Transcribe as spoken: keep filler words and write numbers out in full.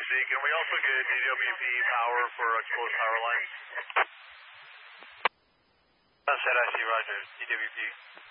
C, can we also get D W P power for exposed power lines? Sunset I C, roger, D W P.